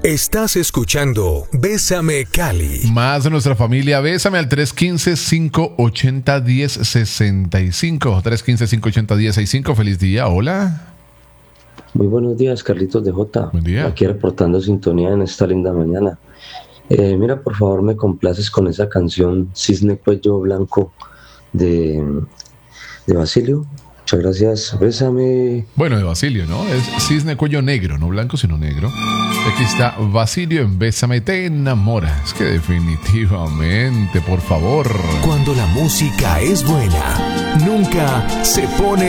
Estás escuchando Bésame Cali. Más de nuestra familia, bésame al 315-580-1065. 315-580-1065. Feliz día, hola. Muy buenos días, Carlitos de Jota. Buen día. Aquí reportando sintonía en esta linda mañana. Mira, por favor, me complaces con esa canción Cisne Cuello Blanco de Basilio. Muchas gracias. Bésame. Bueno, de Basilio, ¿no? Es Cisne Cuello Negro, no blanco, sino negro. Aquí está Basilio en Bésame, te enamora. Es que definitivamente, por favor. Cuando la música es buena, nunca se pone